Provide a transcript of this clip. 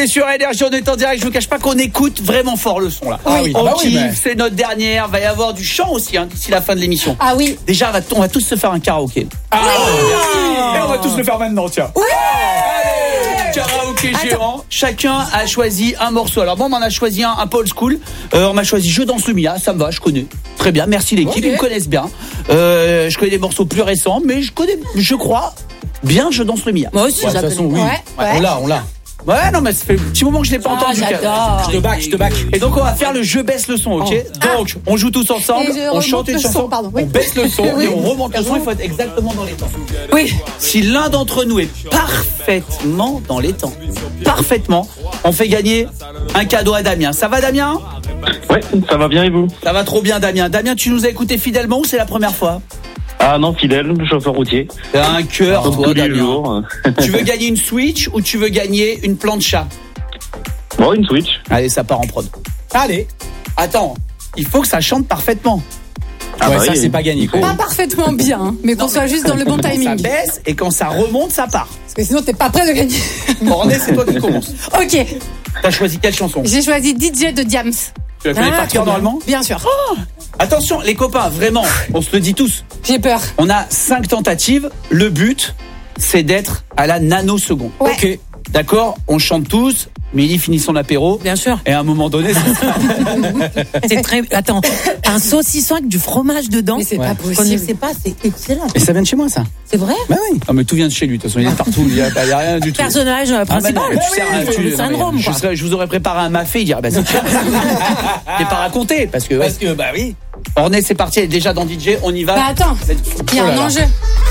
est sur Énergie, on est en direct. Je vous cache pas qu'on écoute vraiment fort le son là. On kiffe, c'est notre dernière. Va y avoir du chant aussi d'ici la fin de l'émission. Ah oui. Déjà, on va tous se faire un karaoké. Et on va tous le faire maintenant, tiens. Karaoké géant. Chacun a choisi un morceau. Alors moi, on m'en a choisi un peu old school. On m'a choisi Je danse le Mia. Ça me va, je connais. Très bien, merci l'équipe. Ils me connaissent bien. Je connais des morceaux plus récents, mais je crois bien Je danse le Mia. Moi aussi, De toute façon, oui. Ouais. On l'a. Ouais, non, mais ça fait un petit moment que je l'ai pas entendu. J'adore. Je te back. Et donc on va faire le Je baisse le son, ok? Donc on joue tous ensemble, Et on chante une chanson, oui. on baisse le son et on remonte le son. Il faut être exactement dans les temps. Oui. Si l'un d'entre nous est parfaitement dans les temps, on fait gagner un cadeau à Damien. Ça va, Damien? Ouais, ça va bien et vous? Ça va trop bien, Damien. Damien, tu nous as écouté fidèlement ou c'est la première fois? Ah non, fidèle, chauffeur routier. T'as un cœur, Comme toi, tous les Damien. jours. Tu veux gagner une Switch ou tu veux gagner une plancha? Bon, une Switch. Allez, ça part en prod. Allez. Attends, il faut que ça chante parfaitement. Ah Ouais, bah ça oui. c'est pas gagné. Quoi. Pas parfaitement bien, mais qu'on soit juste dans le bon Ça timing. baisse et quand ça remonte, ça part. Parce que sinon, t'es pas prêt de gagner. Orné, c'est toi qui commence. Ok. T'as choisi quelle chanson? J'ai choisi DJ de Diams. Tu la connais par cœur normalement? Bien sûr. Attention, les copains, vraiment, on se le dit tous. J'ai peur. On a 5 tentatives. Le but, c'est d'être à la nanoseconde. Ouais. Ok. D'accord? On chante tous. Milly finit son apéro. Bien sûr. Et à un moment donné, C'est très. Attends, un saucisson avec du fromage dedans. Mais c'est pas Je possible. connaissais pas, c'est excellent. Et ça vient de chez moi, ça. C'est vrai? Bah oui. Ah, mais tout vient de chez lui. De toute façon, il est partout. Il y a rien du tout. Personnage Ah, bah non, principal. mais tu sais, C'est le syndrome, quoi. je vous aurais préparé un mafé, il dirait, bah, c'est t'es pas raconté, parce que, bah oui. Orné, c'est parti, elle est déjà dans DJ, on y va. Bah attends, il y a Oh là un là. enjeu.